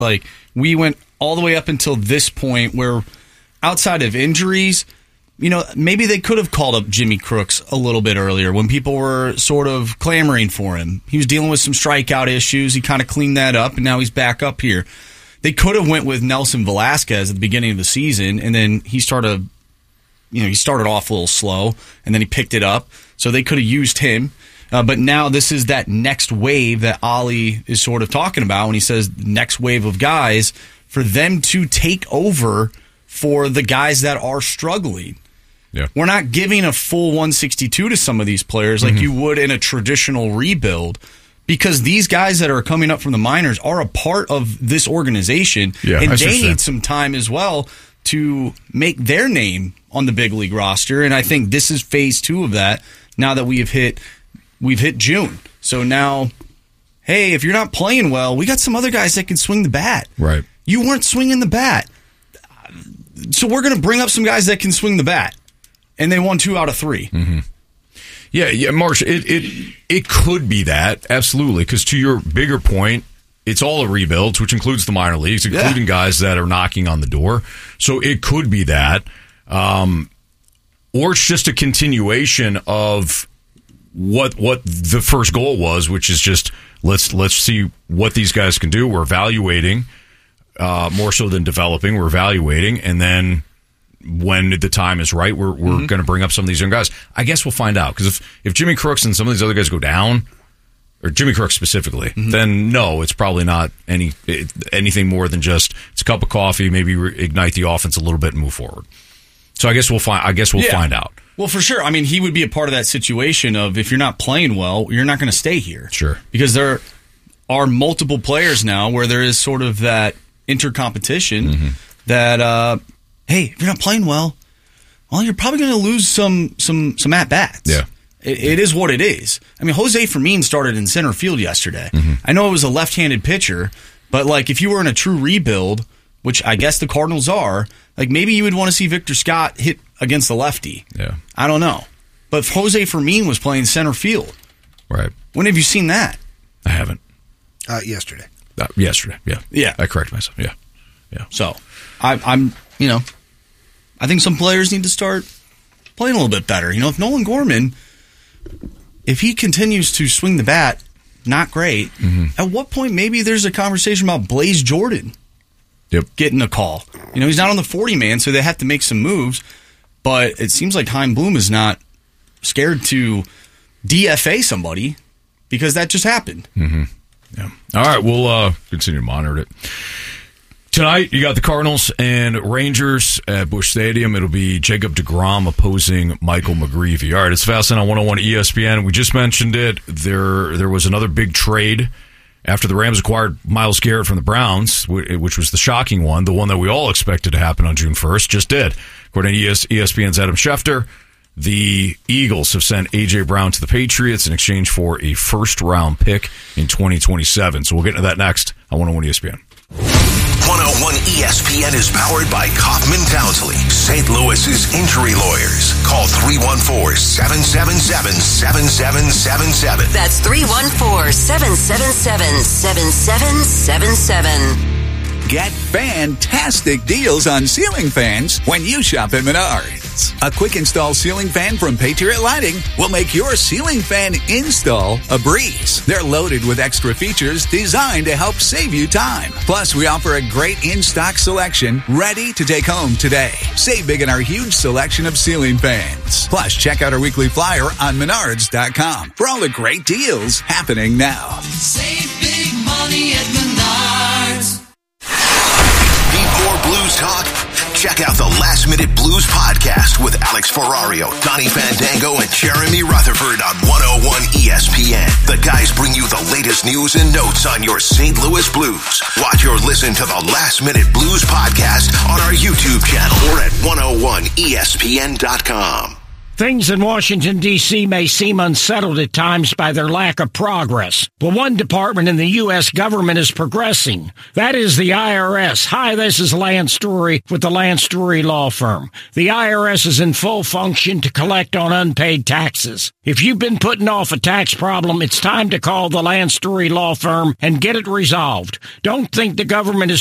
Like, we went all the way up until this point where outside of injuries, maybe they could have called up Jimmy Crooks a little bit earlier when people were sort of clamoring for him. He was dealing with some strikeout issues. He kind of cleaned that up, and now he's back up here. They could have went with Nelson Velasquez at the beginning of the season, and then he started off a little slow, and then he picked it up. So they could have used him. But now this is that next wave that Ollie is sort of talking about when he says next wave of guys for them to take over for the guys that are struggling. Yeah. We're not giving a full 162 to some of these players like you would in a traditional rebuild, because these guys that are coming up from the minors are a part of this organization, and they need some time as well to make their name on the big league roster. And I think this is phase 2 of that now that we've hit June. So now, hey, if you're not playing well, we got some other guys that can swing the bat. Right. You weren't swinging the bat. So we're going to bring up some guys that can swing the bat. And they won 2 out of 3. Mm-hmm. Yeah, Marsh, it could be that, absolutely, because to your bigger point, it's all a rebuild, which includes the minor leagues, including guys that are knocking on the door. So it could be that. Or it's just a continuation of what the first goal was, which is just let's see what these guys can do. We're evaluating, more so than developing. We're evaluating, and then when the time is right, we're going to bring up some of these young guys. I guess we'll find out, because if Jimmy Crooks and some of these other guys go down, or Jimmy Crooks specifically, then no, it's probably not anything more than just it's a cup of coffee, maybe ignite the offense a little bit and move forward. So I guess we'll find out. Well, for sure. I mean, he would be a part of that situation of if you're not playing well, you're not going to stay here. Sure. Because there are multiple players now where there is sort of that intercompetition that, hey, if you're not playing well, you're probably going to lose some at-bats. Yeah. It is what it is. I mean, Jose Fermin started in center field yesterday. I know it was a left-handed pitcher, but like if you were in a true rebuild, which I guess the Cardinals are, like maybe you would want to see Victor Scott hit against the lefty. Yeah. I don't know. But Jose Fermin was playing center field. Right. When have you seen that? I haven't. Yesterday. Yesterday, yeah. Yeah. I correct myself, yeah. So, I'm I think some players need to start playing a little bit better. If Nolan Gorman, if he continues to swing the bat, not great, at what point maybe there's a conversation about Blaze Jordan getting a call? He's not on the 40-man, so they have to make some moves, but it seems like Chaim Bloom is not scared to DFA somebody because that just happened. Yeah. All right, we'll continue to monitor it. Tonight, you got the Cardinals and Rangers at Busch Stadium. It'll be Jacob deGrom opposing Michael McGreevy. All right, it's Fast Lane on 101 ESPN. We just mentioned it. There was another big trade after the Rams acquired Myles Garrett from the Browns, which was the shocking one, the one that we all expected to happen on June 1st, just did. According to ESPN's Adam Schefter, the Eagles have sent A.J. Brown to the Patriots in exchange for a first-round pick in 2027. So we'll get into that next on 101 ESPN. 101 ESPN is powered by Kaufman Townsley, St. Louis's injury lawyers. Call 314-777-7777. That's 314-777-7777. Get fantastic deals on ceiling fans when you shop at Menards. A quick install ceiling fan from Patriot Lighting will make your ceiling fan install a breeze. They're loaded with extra features designed to help save you time. Plus, we offer a great in-stock selection ready to take home today. Save big in our huge selection of ceiling fans. Plus, check out our weekly flyer on Menards.com for all the great deals happening now. Save big money at Menards. Need more blues talk? Check out the Last Minute Blues podcast with Alex Ferrario, Donnie Fandango, and Jeremy Rutherford on 101 ESPN. The guys bring you the latest news and notes on your St. Louis Blues. Watch or listen to the Last Minute Blues podcast on our YouTube channel or at 101ESPN.com. Things in Washington, D.C. may seem unsettled at times by their lack of progress. But one department in the U.S. government is progressing. That is the IRS. Hi, this is Lance Story with the Lance Story Law Firm. The IRS is in full function to collect on unpaid taxes. If you've been putting off a tax problem, it's time to call the Lance Story Law Firm and get it resolved. Don't think the government is